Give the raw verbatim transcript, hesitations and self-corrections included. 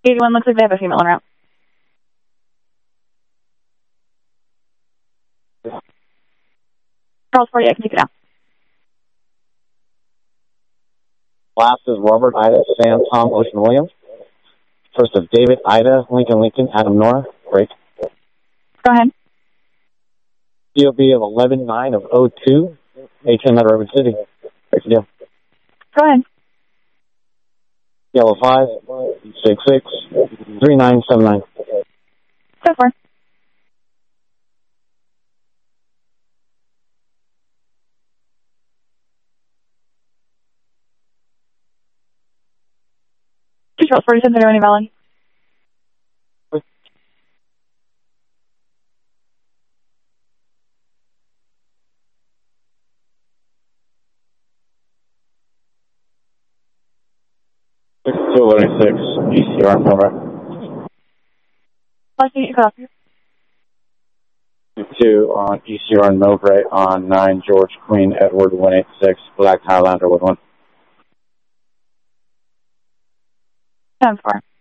eighty-one looks like they have a female en route. Charles forty, I can take it out. Last is Robert, Ida, Sam, Tom, Ocean, Williams. First of David, Ida, Lincoln, Lincoln, Adam, Nora. Break. Go ahead. C O B of eleven nine of oh two. H M at Redwood City. Break the deal. Go ahead. Yellow five, six six, three nine seven nine. So far. Two Charles forty-seven, any valid? two eleven six, E C R, number. Last unit, cut off here. two on E C R and Mowbray on nine George Queen Edward one eight six, Black Highlander one one. ten four.